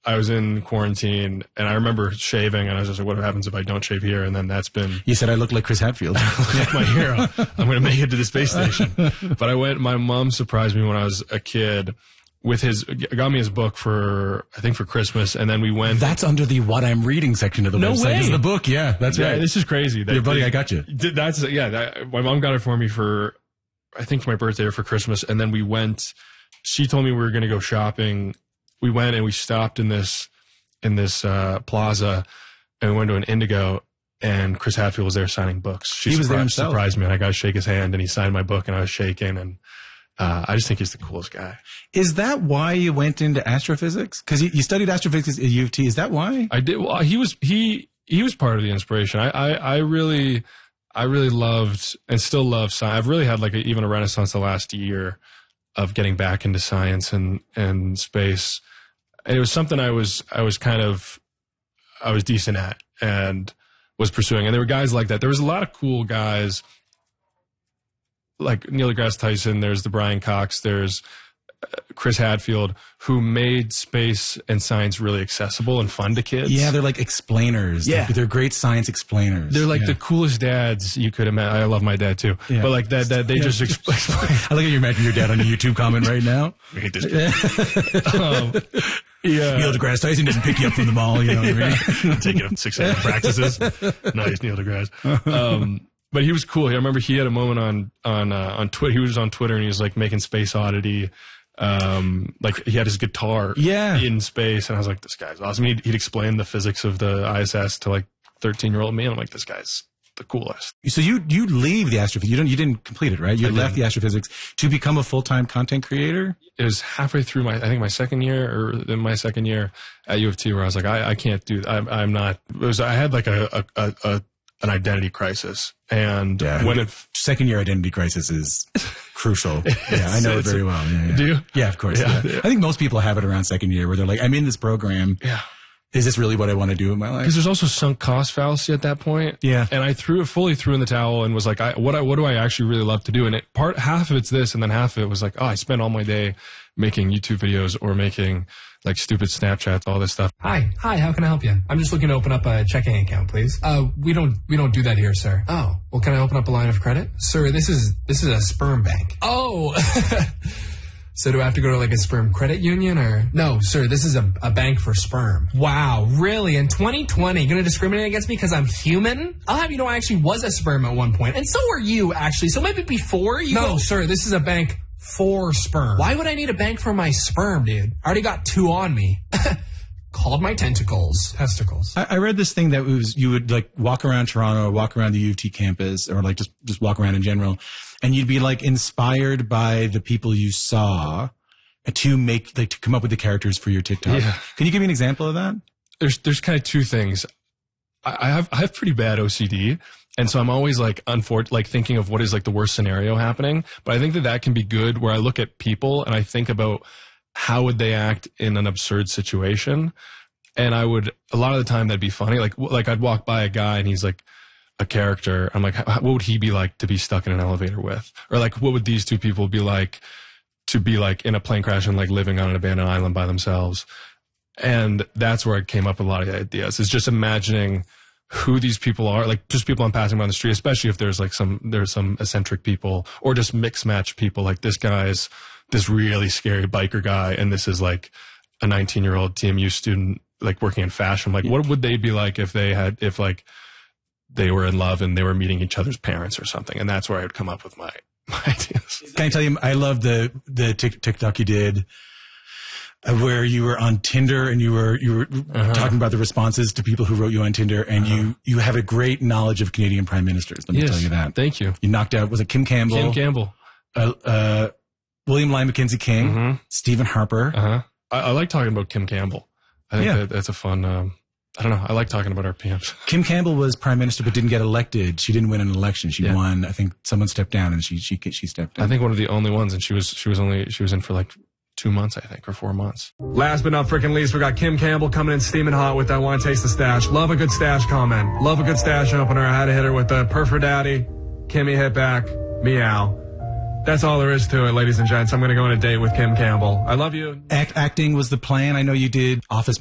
I was in quarantine, and I remember shaving, and I was just like, what happens if I don't shave here? And then that's been... You said I look like Chris Hadfield. Like my hero. I'm going to make it to the space station. But I went, my mom surprised me when I was a kid with got me his book for Christmas, and then we went... That's under the what I'm reading section of the website. Way. Is the book, yeah, that's right. This is crazy. Your buddy, I got you. My mom got it for me for my birthday or for Christmas, and then we went... She told me we were going to go shopping. We went and we stopped in this plaza, and we went to an Indigo, and Chris Hadfield was there signing books. He was there himself. Surprised me, and I got to shake his hand, and he signed my book, and I was shaking, and I just think he's the coolest guy. Is that why you went into astrophysics? Because you studied astrophysics at U of T. Is that why? I did. Well, he was part of the inspiration. I really loved and still love science. I've really had even a renaissance the last year of getting back into science and space. And it was something I was decent at and was pursuing. And there were guys like that. There was a lot of cool guys like Neil deGrasse Tyson. There's the Brian Cox. There's Chris Hadfield, who made space and science really accessible and fun to kids. Yeah, they're like explainers. Yeah. They're great science explainers. They're like the coolest dads you could imagine. I love my dad too. Yeah. But like that they just explain. I like how you imagine your dad on a YouTube comment right now. I hate this guy. Yeah. Neil deGrasse Tyson didn't pick you up from the mall, you know what I mean? Take it up 6 a.m. practices. Nice, Neil deGrasse. But he was cool. I remember he had a moment on Twitter. He was on Twitter and he was like making Space Oddity. Like he had his guitar in space, and I was like, this guy's awesome. He'd explain the physics of the ISS to like 13-year-old me, and I'm like, this guy's the coolest. So you leave the astrophysics. You didn't complete it, right? You left the astrophysics to become a full-time content creator? It was halfway through my second year at U of T where I was like, I can't do that. I'm not. I had like an identity crisis, and second year identity crisis is crucial. Yeah, I know it very well. Yeah. Do you? Yeah, of course. Yeah. I think most people have it around second year where they're like, I'm in this program. Yeah. Is this really what I want to do in my life? Because there's also sunk cost fallacy at that point. Yeah. And I fully threw in the towel and was like, what do I actually really love to do? And half of it's this, and then half of it was like, I spend all my day making YouTube videos or making like stupid Snapchats, all this stuff. Hi, how can I help you? I'm just looking to open up a checking account, please. We don't do that here, sir. Oh, well, can I open up a line of credit? Sir, this is a sperm bank. Oh, so do I have to go to like a sperm credit union or? No, sir, this is a bank for sperm. Wow, really? In 2020, you're going to discriminate against me because I'm human? I'll have you know I actually was a sperm at one point, and so were you, actually. So maybe before you... No, sir, this is a bank for sperm. Why would I need a bank for my sperm, dude? I already got 2 on me. Called my testicles. I read this thing that was you would like walk around Toronto or walk around the U of T campus or like just walk around in general, and you'd be like inspired by the people you saw to come up with the characters for your TikTok. Yeah. Can you give me an example of that? There's kind of 2 things. I have pretty bad OCD. And so I'm always like thinking of what is like the worst scenario happening. But I think that can be good where I look at people and I think about how would they act in an absurd situation. And a lot of the time that'd be funny. Like I'd walk by a guy and he's like a character. I'm like, what would he be like to be stuck in an elevator with? Or like, what would these 2 people be like to be like in a plane crash and like living on an abandoned island by themselves? And that's where I came up with a lot of the ideas. It's just imagining who these people are, like just people I'm passing by on the street, especially if there's some eccentric people or just mixed match people. Like this guy's this really scary biker guy, and this is like a 19-year-old TMU student, like working in fashion. Like, what would they be like if they were in love and they were meeting each other's parents or something? And that's where I would come up with my ideas. Can I tell you, I love the TikTok you did where you were on Tinder and you were talking about the responses to people who wrote you on Tinder, and you have a great knowledge of Canadian prime ministers. Let me tell you that. Thank you. You knocked out, was it Kim Campbell? Kim Campbell. William Lyon Mackenzie King, Stephen Harper. I like talking about Kim Campbell. I think that's a fun, I don't know. I like talking about our PMs. Kim Campbell was prime minister but didn't get elected. She didn't win an election. She won. I think someone stepped down and she stepped in. I think one of the only ones, and she was in for like 2 months, I think, or 4 months. Last but not freaking least, we got Kim Campbell coming in steaming hot with that "Want to Taste the Stash." Love a good stash comment. Love a good stash opener. I had to hit her with the "Perf for Daddy." Kimmy hit back. Meow. That's all there is to it, ladies and gents. I'm going to go on a date with Kim Campbell. I love you. Acting was the plan. I know you did Office